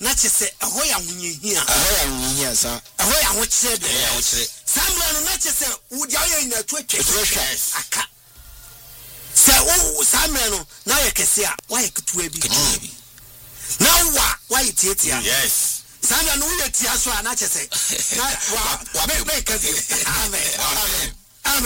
na chese eho ya hunyehia sa eho ya ho kire de samra no na chese wudi ayo ina to atwa aka se wo samra no na ye kese a wa ye ketua bi na wa ye tietia yes samra no wo ye tia so a na chese na wa be kazi amen